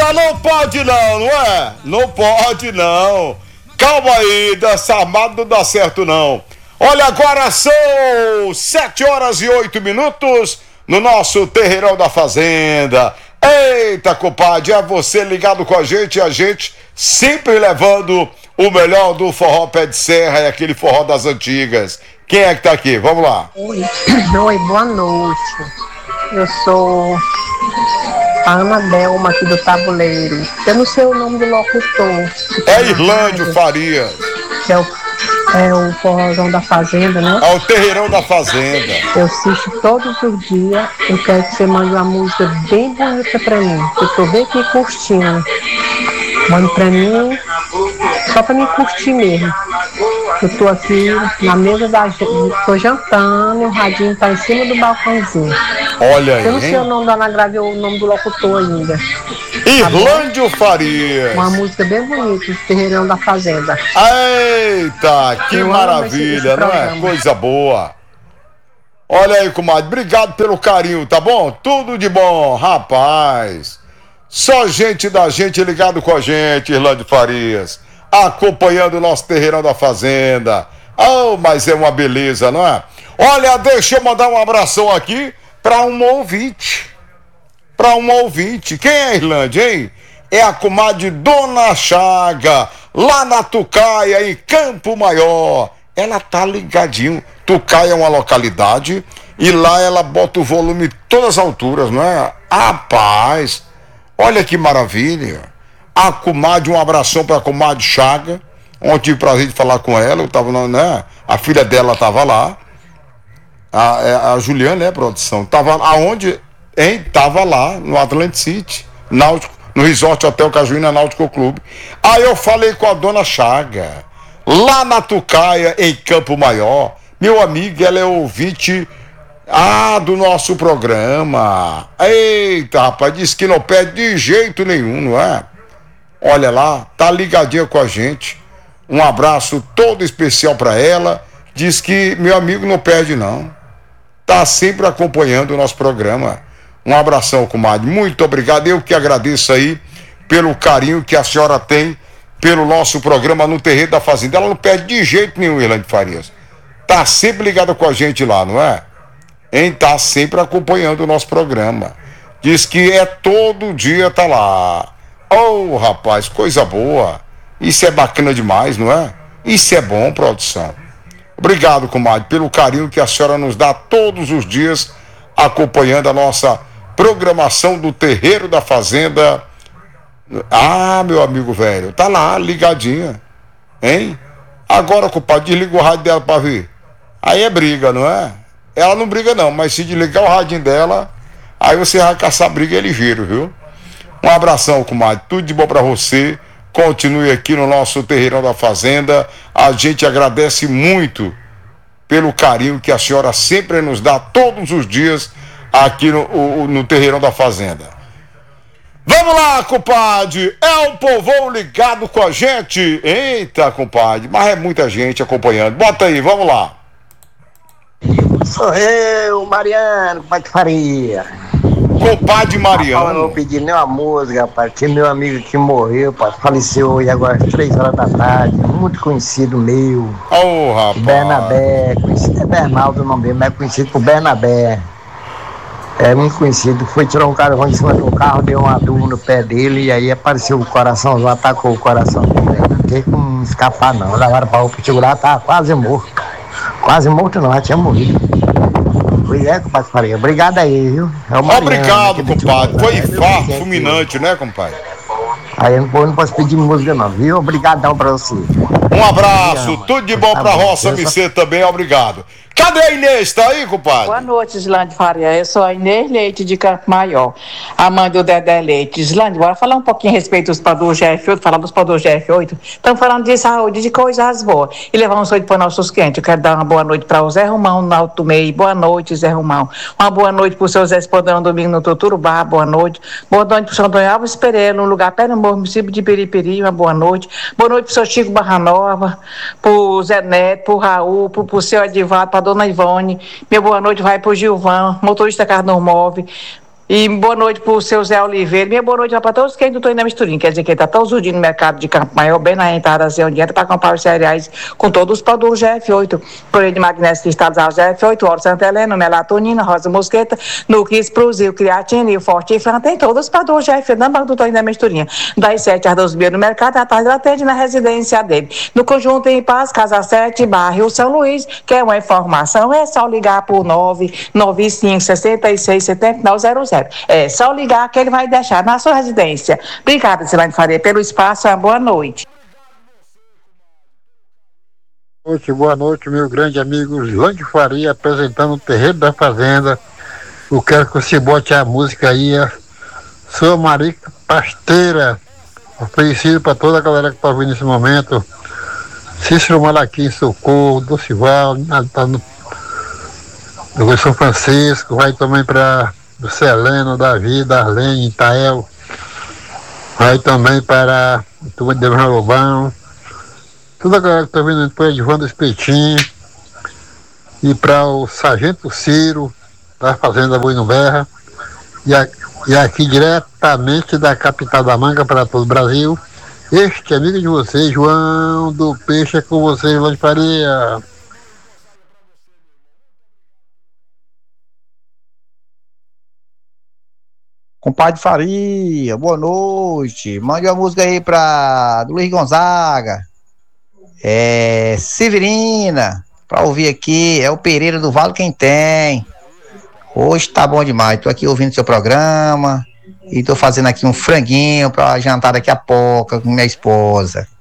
Olha, não pode não, não é? Não pode não. Calma aí, dança armada não dá certo não. Olha, agora são 7h08 no nosso Terreirão da Fazenda. Eita, compadre, é você ligado com a gente sempre levando o melhor do forró pé de serra e aquele forró das antigas. Quem é que tá aqui? Vamos lá. Oi, boa noite. Eu sou a Ana Delma aqui do Tabuleiro. Eu não sei o nome do locutor. É Irlândio Farias. Que é o forrozão da Fazenda, né? É o Terreirão da Fazenda. Eu assisto todos os dias. Eu quero que você mande uma música bem bonita pra mim. Eu tô bem aqui curtindo. Mande pra mim, só pra mim curtir mesmo. Eu tô aqui na mesa tô jantando e o radinho tá em cima do balcãozinho. Olha aí, eu não sei o nome da Ana Grave ou o nome do locutor ainda. Irlândio Farias. Uma música bem bonita, do Terreirão da Fazenda. Eita, que maravilha, não é? Coisa boa. Olha aí, comadre, obrigado pelo carinho, tá bom? Tudo de bom, rapaz. Só gente da gente ligado com a gente, Irlândio Farias, acompanhando o nosso Terreirão da Fazenda. Oh, mas é uma beleza, não é? Olha, deixa eu mandar um abração aqui para um ouvinte. Quem é a Irlândia, hein? É a comadre Dona Chaga, lá na Tucaia, em Campo Maior. Ela tá ligadinho. Tucaia é uma localidade e lá ela bota o volume todas as alturas, não é? Rapaz, olha que maravilha. A comadre, um abração pra comadre Chaga. Ontem tive o prazer de falar com ela, eu tava, né? A filha dela tava lá. A Juliana, né, produção? Tava aonde? Hein? Tava lá, no Atlantic City, Náutico, no Resort Hotel Cajuína Náutico Clube. Aí eu falei com a Dona Chaga, lá na Tucaia, em Campo Maior. Meu amigo, ela é ouvinte do nosso programa. Eita, rapaz, disse que não perde de jeito nenhum, não é? Olha lá, tá ligadinha com a gente. Um abraço todo especial pra ela. Diz que meu amigo não perde não. Tá sempre acompanhando o nosso programa. Um abração, comadre. Muito obrigado. Eu que agradeço aí pelo carinho que a senhora tem pelo nosso programa no Terreiro da Fazenda. Ela não perde de jeito nenhum, Irlande Farias. Tá sempre ligada com a gente lá, não é? Hein? Tá sempre acompanhando o nosso programa. Diz que todo dia tá lá. Oh, rapaz, coisa boa. Isso é bacana demais, não é? Isso é bom, produção. Obrigado, comadre, pelo carinho que a senhora nos dá todos os dias acompanhando a nossa programação do Terreiro da Fazenda. Meu amigo velho, tá lá, ligadinha. Hein? Agora, compadre, desliga o rádio dela pra ver. Aí é briga, não é? Ela não briga não, mas se desligar o radinho dela, aí você vai caçar briga e ligeiro, viu? Um abração, comadre, tudo de bom pra você. Continue aqui no nosso Terreirão da Fazenda. A gente agradece muito pelo carinho que a senhora sempre nos dá todos os dias aqui no Terreirão da Fazenda. Vamos lá, compadre. É o povão ligado com a gente. Eita, compadre, mas é muita gente acompanhando. Bota aí, vamos lá. Sou eu, Mariano, compadre Faria. Compadre Mariano. Rapaz, eu não pedi nenhuma música, rapaz, que meu amigo que morreu, rapaz, faleceu hoje agora às 3 horas da tarde, muito conhecido meu. Oh, rapaz. Bernabé, conhecido é Bernardo o nome dele, mas é conhecido por Bernabé. É muito conhecido, foi tirar um carro em cima do carro, deu uma dor no pé dele e aí apareceu o coraçãozão, atacou o coração dele. Não tem como escapar não, levaram para o segurar, tava quase morto. Quase morto não, já tinha morrido. Pois é, compadre Faria. Obrigado aí, viu? É o Mariano, obrigado, compadre. Foi infarto fulminante, né, compadre? Aí eu não posso pedir música não, viu? Obrigadão pra você. Um abraço, tudo de bom pra Roça MC também, obrigado. Cadê a Inês? Tá aí, compadre? Boa noite, Islândia Faria. Eu sou a Inês Leite de Campo Maior, a mãe do Dedé Leite. Islândia, bora falar um pouquinho a respeito dos produtos GF8, falar dos produtos GF8. Estamos falando de saúde, de coisas boas. E levar um sonho para nossos clientes. Eu quero dar uma boa noite para o Zé Romão no Alto Meio. Boa noite, Zé Romão. Uma boa noite para o seu Zé Espodão domingo no Tuturubá. Boa noite. Boa noite para o seu Antônio Alves Pereira, no lugar pé no morro, município de Periperi. Uma boa noite. Boa noite para o seu Chico Barra Nova, para o Zé Neto, para o Raul, para o seu Edivaldo, para a dona Ivone. Minha boa noite vai para o Gilvan, motorista Carnão Móvel. E boa noite pro seu Zé Oliveira. Minha boa noite para todos quem não estão indo na misturinha. Quer dizer que ele está todos os dias no mercado de Campo Maior, bem na entrada, assim, onde entra para comprar os cereais com todos os produtos GF8. Cloreto de magnésio cristalizado GF8, óleo Santa Helena, melatonina, rosa mosqueta, Nuquis, Pruzil, Creatina e Fortifran. Tem todos os produtos GF8, não banco do indo na misturinha. Das 7 às 12 mil no mercado, à tarde ela atende na residência dele. No conjunto em Paz, Casa 7, bairro São Luís. Quer uma informação? É só ligar por 995 66 7900. É só ligar que ele vai deixar na sua residência. Obrigada, Silane Faria, pelo espaço. Uma boa noite. Boa noite, meu grande amigo Silane Faria, apresentando o Terreiro da Fazenda. Eu quero que você bote a música aí, a Sua Marica Pasteira. Oferecido para toda a galera que está ouvindo nesse momento. Cícero Malaquim, Socorro, Docival, do São Francisco, vai também para do Celeno, Davi, Darlene, Itael, vai também para o turma de Deus Lobão, toda a galera que está vindo depois de João do Espetinho, e para o Sargento Ciro, da Fazenda Buinomberra, e aqui diretamente da capital da Manga para todo o Brasil, este amigo de vocês, João do Peixe, é com vocês, Silane Faria. Compadre Faria, boa noite. Mande uma música aí pra do Luiz Gonzaga. Severina, pra ouvir aqui. É o Pereira do Vale quem tem. Hoje tá bom demais. Tô aqui ouvindo seu programa e tô fazendo aqui um franguinho pra jantar daqui a pouco com minha esposa.